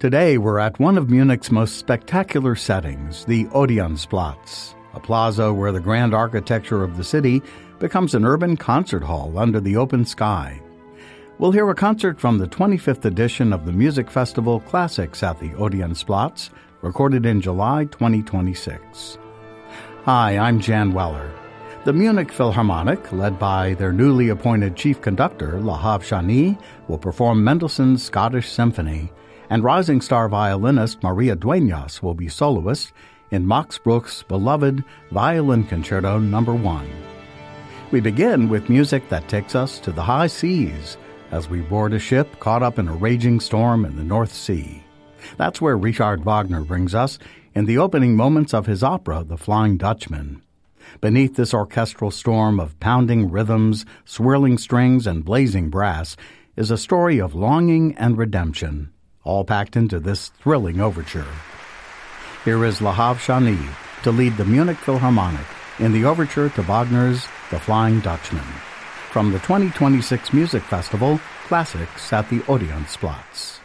Today we're at one of Munich's most spectacular settings, the Odeonsplatz, a plaza where the grand architecture of the city becomes an urban concert hall under the open sky. We'll hear a concert from the 25th edition of the music festival Classics at the Odeonsplatz, recorded in July 2026. Hi, I'm Jan Weller. The Munich Philharmonic, led by their newly appointed chief conductor, Lahav Shani, will perform Mendelssohn's Scottish Symphony, and rising star violinist Maria Dueñas will be soloist in Max Bruch's beloved Violin Concerto No. 1. We begin with music that takes us to the high seas as we board a ship caught up in a raging storm in the North Sea. That's where Richard Wagner brings us in the opening moments of his opera, The Flying Dutchman. Beneath this orchestral storm of pounding rhythms, swirling strings, and blazing brass is a story of longing and redemption, all packed into this thrilling overture. Here is Lahav Shani to lead the Munich Philharmonic in the overture to Wagner's The Flying Dutchman, from the 2026 Music Festival Classics at the Odeonsplatz.